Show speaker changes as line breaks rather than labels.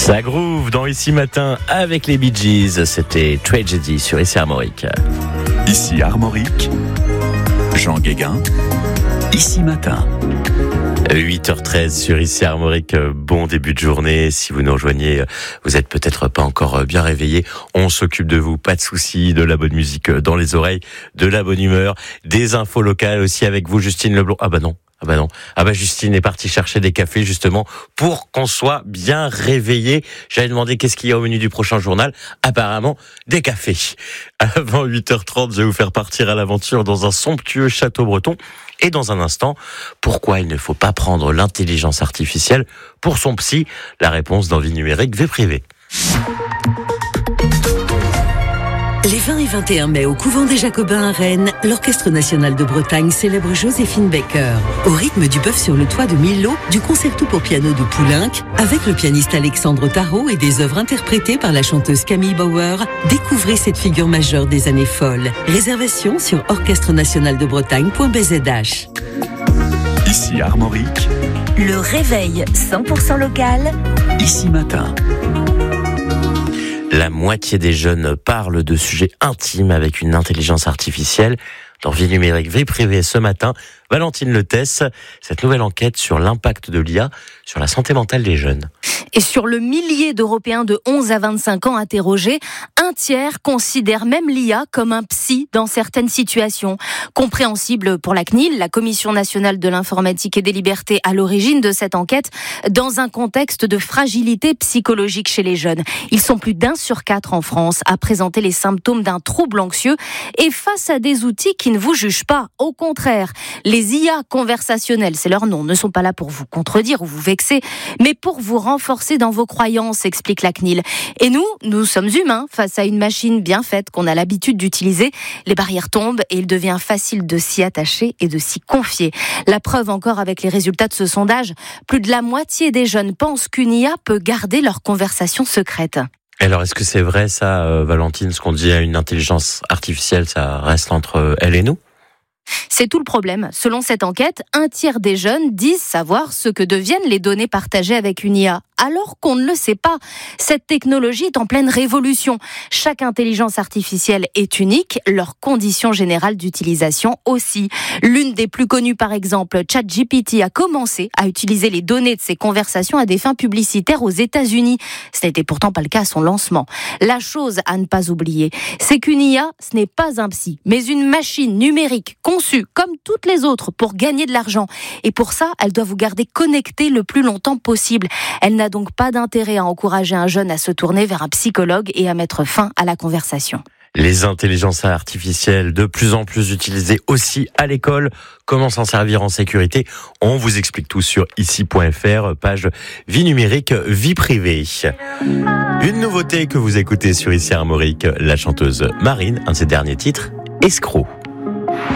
Ça groove dans Ici Matin avec les Bee Gees. C'était Tragedy sur Ici Armorique.
Ici Armorique, Jean Guéguin, Ici Matin.
8h13 sur Ici Armorique, bon début de journée. Si vous nous rejoignez, vous êtes peut-être pas encore bien réveillés. On s'occupe de vous, pas de soucis, de la bonne musique dans les oreilles, de la bonne humeur, des infos locales aussi avec vous, Justine Leblond. Ah bah non. Justine est partie chercher des cafés justement pour qu'on soit bien réveillé. J'avais demandé qu'est-ce qu'il y a au menu du prochain journal. Apparemment, des cafés. Avant 8h30, je vais vous faire partir à l'aventure dans un somptueux château breton. Et dans un instant, pourquoi il ne faut pas prendre l'intelligence artificielle pour son psy? La réponse dans Vie numérique, Vie privée.
Les 20 et 21 mai, au couvent des Jacobins à Rennes, l'Orchestre national de Bretagne célèbre Joséphine Baker. Au rythme du bœuf sur le toit de Milo, du concerto pour piano de Poulenc, avec le pianiste Alexandre Tarot et des œuvres interprétées par la chanteuse Camille Bauer, découvrez cette figure majeure des années folles. Réservation sur orchestrenationaldebretagne.bzh.
Ici Armorique,
Le réveil 100% local.
Ici Matin.
La moitié des jeunes parlent de sujets intimes avec une intelligence artificielle. Dans Vie numérique, Vie privée ce matin, Valentine Letesse, cette nouvelle enquête sur l'impact de l'IA sur la santé mentale des jeunes.
Et sur le millier d'Européens de 11 à 25 ans interrogés, un tiers considère même l'IA comme un psy dans certaines situations. Compréhensible pour la CNIL, la Commission nationale de l'informatique et des libertés, à l'origine de cette enquête, dans un contexte de fragilité psychologique chez les jeunes. Ils sont plus d'1 sur 4 en France à présenter les symptômes d'un trouble anxieux et face à des outils qui ne vous jugent pas. Au contraire, les IA conversationnelles, c'est leur nom, ne sont pas là pour vous contredire ou vous vexer, mais pour vous renforcer dans vos croyances, explique la CNIL. Et nous sommes humains face à une machine bien faite qu'on a l'habitude d'utiliser. Les barrières tombent et il devient facile de s'y attacher et de s'y confier. La preuve encore avec les résultats de ce sondage, plus de la moitié des jeunes pensent qu'une IA peut garder leur conversation secrète.
Alors, est-ce que c'est vrai ça, Valentine, ce qu'on dit à une intelligence artificielle, ça reste entre elle et nous ?
C'est tout le problème. Selon cette enquête, un tiers des jeunes disent savoir ce que deviennent les données partagées avec une IA, alors qu'on ne le sait pas. Cette technologie est en pleine révolution. Chaque intelligence artificielle est unique, leurs conditions générales d'utilisation aussi. L'une des plus connues, par exemple, ChatGPT, a commencé à utiliser les données de ses conversations à des fins publicitaires aux États-Unis. Ce n'était pourtant pas le cas à son lancement. La chose à ne pas oublier, c'est qu'une IA, ce n'est pas un psy, mais une machine numérique conçue comme toutes les autres pour gagner de l'argent. Et pour ça, elle doit vous garder connecté le plus longtemps possible. Elle n'a donc pas d'intérêt à encourager un jeune à se tourner vers un psychologue et à mettre fin à la conversation.
Les intelligences artificielles de plus en plus utilisées aussi à l'école. Comment s'en servir en sécurité? On vous explique tout sur ici.fr, page Vie numérique, Vie privée. Une nouveauté que vous écoutez sur Ici Armorique, la chanteuse Marine, un de ses derniers titres, Escroc.